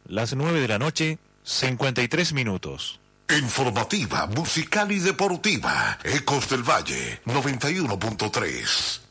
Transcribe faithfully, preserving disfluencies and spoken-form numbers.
las nueve de la noche, cincuenta y tres minutos. Informativa, musical y deportiva. Ecos del Valle, noventa y uno punto tres.